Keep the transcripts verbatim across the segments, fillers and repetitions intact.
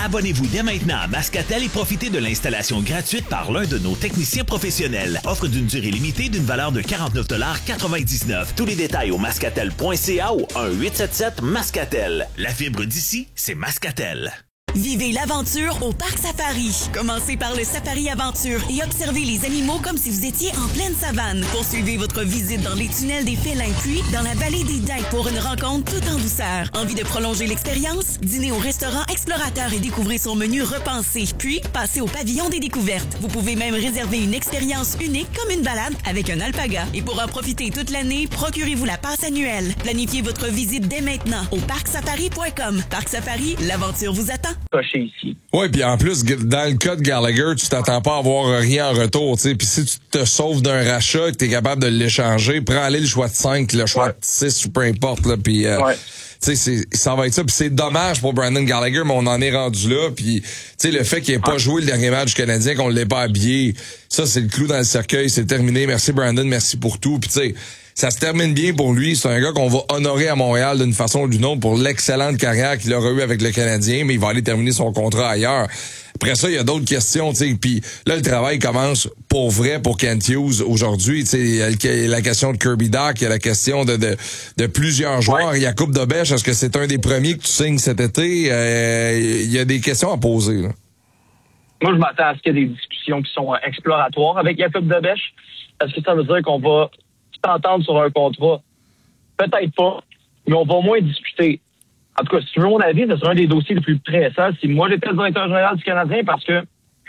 Abonnez-vous dès maintenant à Mascatel et profitez de l'installation gratuite par l'un de nos techniciens professionnels. Offre d'une durée limitée d'une valeur de quarante-neuf quatre-vingt-dix-neuf. Tous les détails au mascatel point c a ou un huit sept sept Mascatel. La fibre d'ici, c'est Mascatel. Vivez l'aventure au Parc Safari. Commencez par le Safari Aventure et observez les animaux comme si vous étiez en pleine savane. Poursuivez votre visite dans les tunnels des félins puis dans la vallée des Daims pour une rencontre tout en douceur. Envie de prolonger l'expérience? Dînez au restaurant Explorateur et découvrez son menu repensé. Puis, passez au pavillon des découvertes. Vous pouvez même réserver une expérience unique comme une balade avec un alpaga. Et pour en profiter toute l'année, procurez-vous la passe annuelle. Planifiez votre visite dès maintenant au parc safari point com. Parc Safari, l'aventure vous attend. Coché ici. Oui, puis en plus, dans le cas de Gallagher, tu t'attends pas à avoir rien en retour, tu sais. Puis si tu te sauves d'un rachat, que t'es capable de l'échanger, prends-le le choix de cinq, le choix ouais. de six, ou peu importe, là. Puis, euh, ouais. tu sais, ça va être ça. Puis c'est dommage pour Brendan Gallagher, mais on en est rendu là. Puis, tu sais, le fait qu'il ait pas ouais. joué le dernier match du Canadien, qu'on l'ait pas habillé, ça, c'est le clou dans le cercueil. C'est terminé. Merci, Brandon. Merci pour tout. Puis, tu sais, ça se termine bien pour lui. C'est un gars qu'on va honorer à Montréal d'une façon ou d'une autre pour l'excellente carrière qu'il aura eue avec le Canadien, mais il va aller terminer son contrat ailleurs. Après ça, il y a d'autres questions, tu sais. Puis là, le travail commence pour vrai pour Kent Hughes aujourd'hui. Tu sais, il y a la question de Kirby Dach, il y a la question de de, de plusieurs joueurs. Ouais. Jakub Dobeš, est-ce que c'est un des premiers que tu signes cet été? Euh, il y a des questions à poser, là. Moi, je m'attends à ce qu'il y ait des discussions qui sont exploratoires avec Jakub Dobeš. Est-ce que ça veut dire qu'on va s'entendre sur un contrat? Peut-être pas, mais on va au moins discuter. En tout cas, si tu veux mon avis, ce serait un des dossiers les plus pressants si moi j'étais le directeur général du Canadien, parce que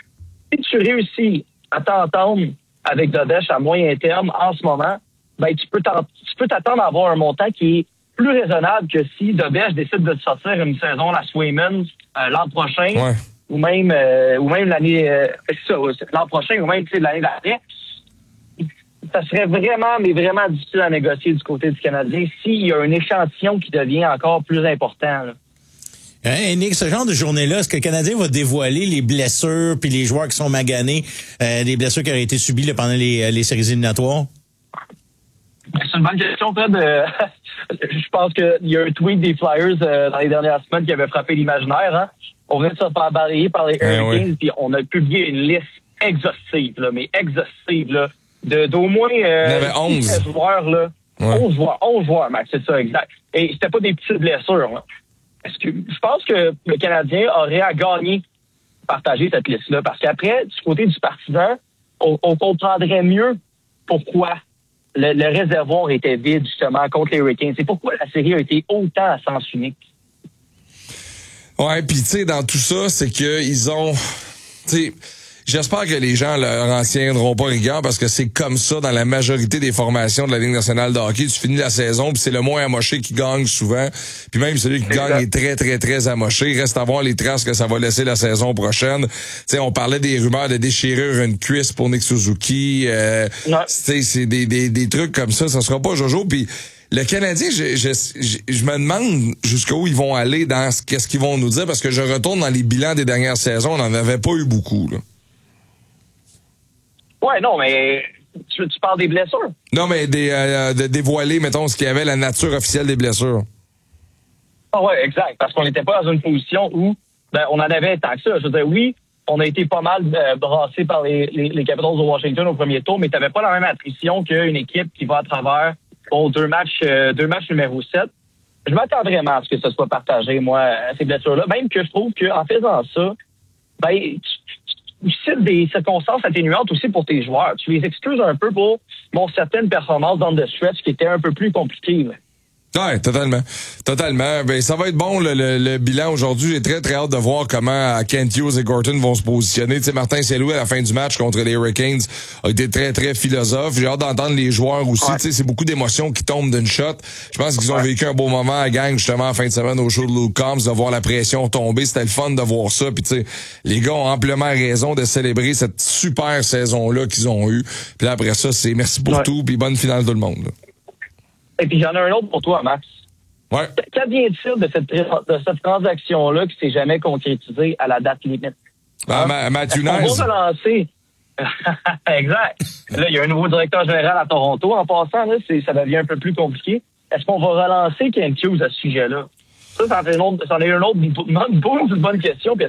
si tu réussis à t'entendre avec Dobeš à moyen terme en ce moment, ben tu peux tu peux t'attendre à avoir un montant qui est plus raisonnable que si Dobeš décide de sortir une saison la Swayman euh, l'an prochain, Ouais. ou même euh, ou même l'année euh, c'est ça, l'an prochain ou même l'année d'après. Ça serait vraiment, mais vraiment difficile à négocier du côté du Canadien s'il y a un échantillon qui devient encore plus important. Là. Hein, Nick, ce genre de journée-là, est-ce que le Canadien va dévoiler les blessures puis les joueurs qui sont maganés, euh, les blessures qui auraient été subies là, pendant les, les séries éliminatoires? C'est une bonne question, Fred. Euh, je pense qu'il y a un tweet des Flyers euh, dans les dernières semaines qui avait frappé l'imaginaire. Hein? On vient de se faire balayer par les Hurricanes, puis on a publié une liste exhaustive, là, mais exhaustive, là. De, d'au moins euh, onze joueurs, là. Ouais. onze joueurs, onze joueurs, Max, c'est ça, exact. Et c'était pas des petites blessures, là. Est-ce que, je pense que le Canadien aurait à gagner partager cette liste-là, parce qu'après, du côté du partisan, on, on comprendrait mieux pourquoi le, le réservoir était vide, justement, contre les Hurricanes. C'est pourquoi la série a été autant à sens unique. Ouais, puis tu sais, dans tout ça, c'est que ils ont, tu sais, j'espère que les gens leur en tiendront pas rigueur, parce que c'est comme ça dans la majorité des formations de la Ligue nationale de hockey. Tu finis la saison, puis c'est le moins amoché qui gagne souvent. Puis même celui qui Exact. gagne est très, très, très amoché. Reste à voir les traces que ça va laisser la saison prochaine. Tu sais, on parlait des rumeurs de déchirer une cuisse pour Nick Suzuki. Euh, tu sais, c'est des, des, des trucs comme ça. Ça sera pas Jojo. Puis le Canadien, je, je, je, je me demande jusqu'où ils vont aller dans ce qu'est-ce qu'ils vont nous dire, parce que je retourne dans les bilans des dernières saisons. On n'en avait pas eu beaucoup, là. Ouais, non, mais tu, tu parles des blessures? Non, mais des, euh, de dévoiler, mettons, ce qu'il y avait, la nature officielle des blessures. Ah ouais, exact. Parce qu'on n'était pas dans une position où ben, on en avait tant que ça. Je veux dire, oui, on a été pas mal euh, brassé par les, les, les Capitals de Washington au premier tour, mais tu n'avais pas la même attrition qu'une équipe qui va à travers bon, deux matchs euh, deux matchs numéro sept. Je m'attends vraiment à ce que ce soit partagé, moi, ces blessures-là. Même que je trouve qu'en faisant ça, ben, tu, tu cites des circonstances atténuantes aussi pour tes joueurs. Tu les excuses un peu pour bon, certaines performances dans le stretch qui étaient un peu plus compliquées. Là. Ouais, totalement. Totalement. Ben, ça va être bon, le, le, le bilan aujourd'hui. J'ai très, très hâte de voir comment Kent Hughes et Gorton vont se positionner. Tu sais, Martin Saint-Louis, à la fin du match contre les Hurricanes, a été très, très philosophe. J'ai hâte d'entendre les joueurs aussi. Ouais. Tu sais, c'est beaucoup d'émotions qui tombent d'une shot. Je pense qu'ils ont ouais. vécu un beau moment à gang, justement, en fin de semaine au show de Luke Combs, de voir la pression tomber. C'était le fun de voir ça. Puis, tu sais, les gars ont amplement raison de célébrer cette super saison-là qu'ils ont eue. Puis là, après ça, c'est merci pour ouais. tout, puis bonne finale tout le monde, là. Et puis j'en ai un autre pour toi, Max. Ouais. Qu'advient-il de cette, de cette transaction-là qui s'est jamais concrétisée à la date limite? Ah, hein? Matthew Nice. On va relancer. Exact. Là, il y a un nouveau directeur général à Toronto. En passant, là, c'est, ça devient un peu plus compliqué. Est-ce qu'on va relancer Kent Hughes à ce sujet-là? Ça, ça en est une autre, ça en est une autre, une bonne, une bonne question.